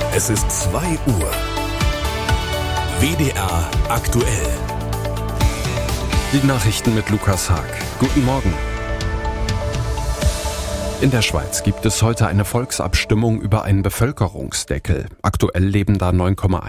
Es ist 2 Uhr. WDR aktuell. Die Nachrichten mit Lukas Haag. Guten Morgen. In der Schweiz gibt es heute eine Volksabstimmung über einen Bevölkerungsdeckel. Aktuell leben da 9,1